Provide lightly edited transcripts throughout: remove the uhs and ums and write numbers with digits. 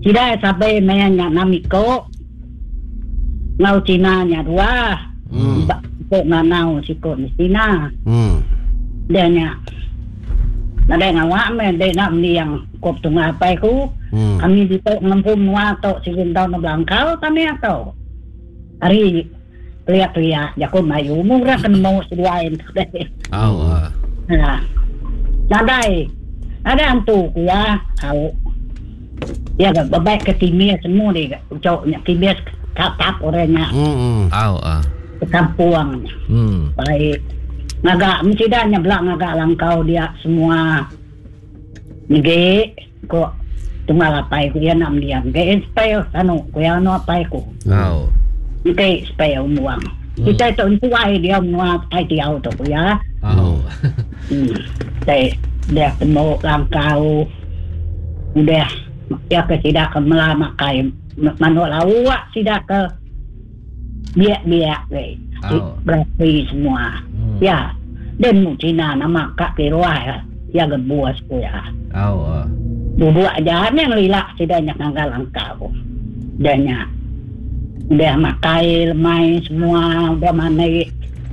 Tidak sampai mayanya namiko. Ngau Cina nya dua. Kok nganau si kok di Cina. Dia nya. Nada ngawak me de nak yang kop tunggal pai ku. Kami di tok ngempum wato si gentau na Blangkau kami atau. Hari lihat-lihat jako mayu murah kan mau seduain deh. Nah. Nadai. Ada antu ku ya, au. Ya gak baik ke timia semua deh, cowoknya timia kap orangnya. Ke kampung. Baik. Ngagak mesti dah nyeblak ngagak langkau dia semua. Nge kok tunggal apa ku ya nam dia. Nge spell anu ku ya no apa ku. Nge spell muang. Kita tu tuai dia muang ai dia tu ku ya. Dia temu langkau. Udah ya ke tidak ke melama kai manuk lawak tidak ke biak-biak berarti semua. Ya, dan Cina nama kak kiroah ya gebuas ku ya. Dua aja yang lilak tidaknya nganggal langkau. Danya udah makai lemai semua udah mani.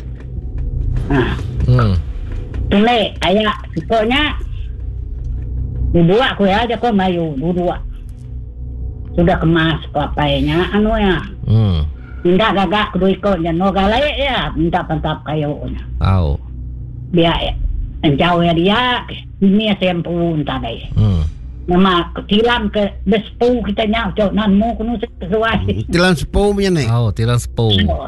Tule kayak pokoknya dibuat ku ya aja kok mayu dua. Sudah kemas kelapainya anu ya. Minta gagak kudu ikut dan no galai ya minta pantap kayunya. Biar jauh ya dia ini sempu tadi. Nama tilam ke bespu kita nyau jauh nanmu kunu sesuai. Tilam sepu punya nih. Tilam sepu.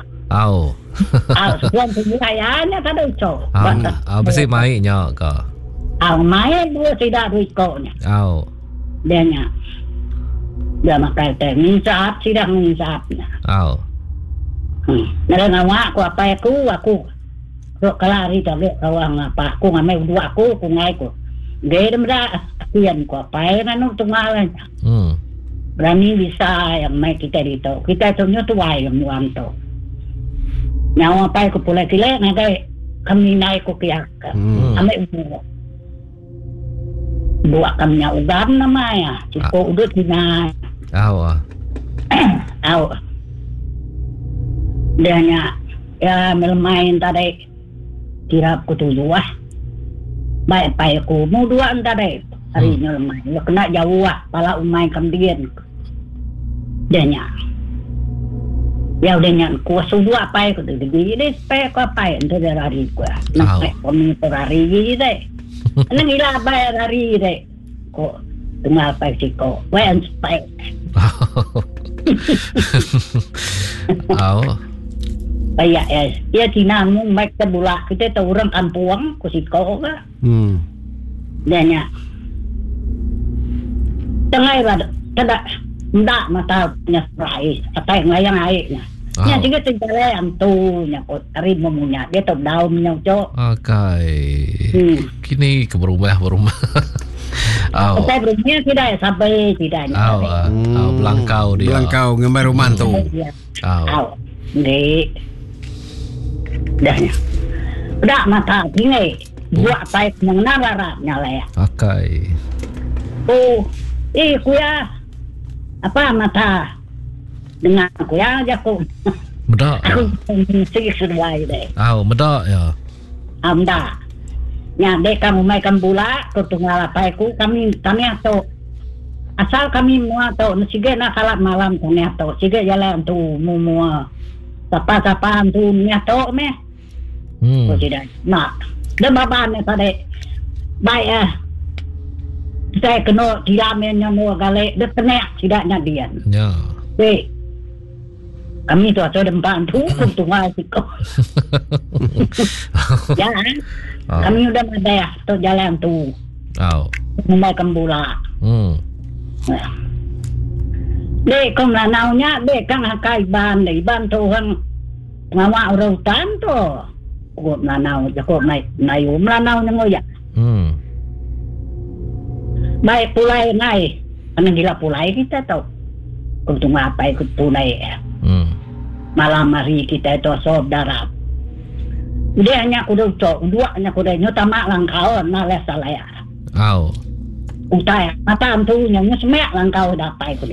Tuan penjayanya tak ada ucap. Besi mai nya ka. Mai dua tidak duit koknya. Dia nya. Dia makai teh minsap tidak minsapnya. Nada ngawak ku apa aku. Kok kelari tak lihat kawang apa aku ngamai dua aku ngai ku. Gede meda akian ku apa nanu tunggalan. Berani bisa yang mai kita itu. Kita tu nyu tuai yang muang tu. Nyawa apa ku pula kile ngagai kami naik ku kiak. Ame buat kami ugam namanya. Ciko udut dina. Dia nya ya melmain tadi kirap ku tujuh baik pai ku mau dua tadi hari melmain ya kena jauh pala umai kamdian dia nya ya udah nya ku dua pai ku jadi pai ku pai ente dari ku nak kami hari deh nang ila bayar hari deh kok tengah pai siko wen pai Kayak ya Cina mu mek tebula kita tahu orang kampung ku siko ka. Danya. Tengah ada kada ndak mata nya rai atau ngayang airnya. Nya juga tinggal antu nya ko ari memunya dia tahu daun nya cok. Kini ke berubah. Saya berumnya tidak sampai tidaknya. Belangkau dia. Belangkau ngemai rumah tu. Nggih. Dahnya. Udah mata tinggi. Buat apa yang nararatnya lah ya. Kuya. Apa mata? Dengan kuya aja ku. Medak. Aku sih sudah deh. Medak ya. Medak. Ya, dek kamu mai kambula ketunggal apa ku kami atau asal kami mau atau sige nak salat malam kami atau sige jalan tu mua sapa tu ni atau me tidak nak dan bapak ni tadi baik saya kena dilamen yang mau galak dia kena tidaknya dia kami tu atau dempan tu ketunggal siko ya kami udah ada ya tu jalan tu mulai kembula dek kau melanaunya dek kang hakai ban Tuhan ngawa orang hutan tu kau melanau kau naik melanau nengoya baik pulai ngai karena gila pulai kita tahu kau tunggu apa ikut pulai malam hari kita itu saudara dia hanya kuda cok dua hanya kuda nyutama langkau na les salah ya utai mata antu nya semek langkau dapai